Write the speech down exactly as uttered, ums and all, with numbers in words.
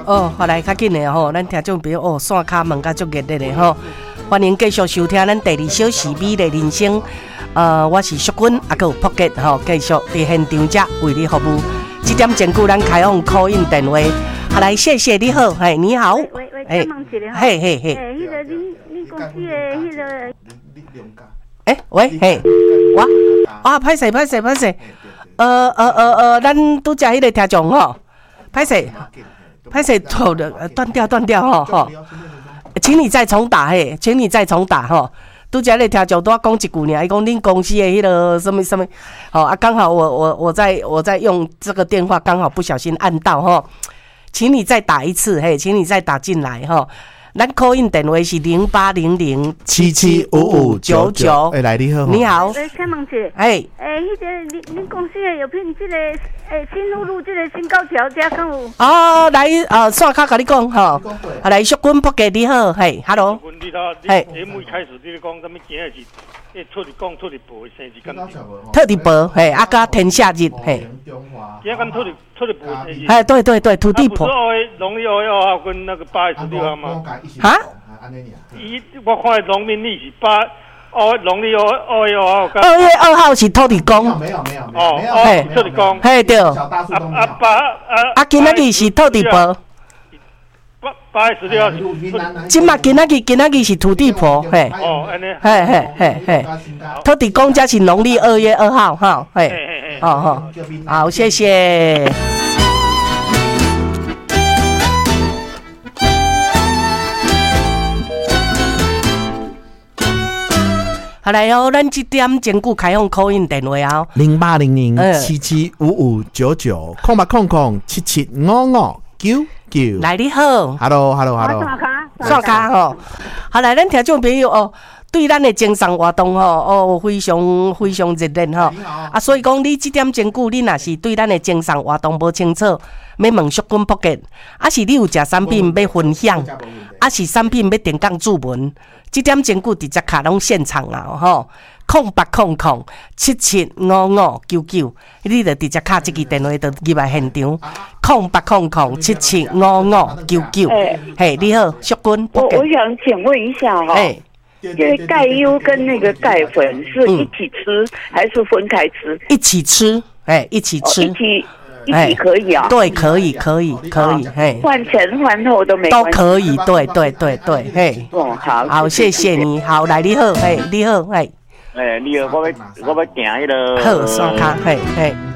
哦，好来较紧的吼，咱听众朋友哦，线卡问甲足热烈的吼，欢迎继续收听咱第二小时美丽人生。呃，我是淑君，啊，佮有朴杰吼，继续伫现场遮为你服务。这点前句咱开放 call in 电话，好来，谢谢你好，嘿，你好， 喂喂，再问一下， 嘿嘿嘿， 诶，迄个恁恁公司的迄个， 诶，喂，嘿，我啊，歹势歹势歹势，呃呃呃呃，咱拄则迄个听众吼，歹势歹势，错的，断掉断掉吼吼，请你再重打嘿，请你再重打吼。拄则咧听众拄仔讲一句尔，伊讲恁公司的迄个什么什么，好啊，刚好我我我在我在用这个电话，刚好不小心按到吼，请你再打一次，嘿，请你再打进来吼。咱 call in 电话是零八零零七七五五九九。哎，来你好， 你好。 诶，请问一下， 哎， 诶，迄个恁恁公司的有聘这个诶新路路这个新高桥遮敢有？ 哦，来呃，线卡甲你讲吼，啊来淑君朴杰你好，嘿 ，hello。 你睇，你节目一开始你咧讲什么？今日是诶出嚟讲出嚟报生日敢？ 特地报，嘿，啊甲天下日，嘿。 今日敢出嚟出嚟报生日？ 哎，对对对，土地婆。 不是二月农历二月二号跟那个八月十六号吗？ 哈？ 伊我看农民历是八二农历二二月二号。 二月二号是土地公。 没有没有没有。 哦哦，土地公。 嘿对。 啊啊八啊。 啊，今仔日是土地婆。 八八月十六号是。 今嘛今仔日今仔日是土地婆，嘿。 哦，安尼。 嘿嘿嘿嘿。土地公才是农历二月二号，哈，嘿。哦哦，好，谢谢。好来哦，咱这点前句开放 call in 电话哦， 零八零零七七五五九九空八空空七七五五九九。 来你好 ，Hello Hello Hello。 刷卡吼，好来，咱听众朋友哦，对咱的精神活动吼哦非常非常热烈吼，啊，所以讲你这点前句，你若是对咱的精神活动无清楚，要问淑君朴杰，啊是你有食产品要分享，啊是产品要定岗注文。这点前句直接卡拢现场啦吼，空八空空七七五五九九，你就直接卡这个电话就入来现场，空八空空七七五五九九。嘿，你好，淑君。 我我想请问一下哈、哦，因为钙优跟那个钙粉是一起吃、嗯、还是分开吃？ 一起吃，哎，一起吃。哦、 一起。一起可以啊， 对，可以，可以，可以，嘿， 换前换后都没都可以，对，对，对，对，嘿， 哦，好， 好，谢谢你，好，来，你好，嘿，你好，嘿， 诶，你好，我要我要行迄个， 好，刷卡，嘿，嘿。